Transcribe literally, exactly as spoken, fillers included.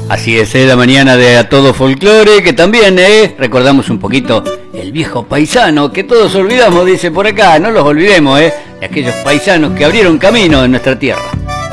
Así es, es la mañana de A Todo Folclore, que también eh, recordamos un poquito el viejo paisano, que todos olvidamos, dice por acá, no los olvidemos, eh, de aquellos paisanos que abrieron camino en nuestra tierra.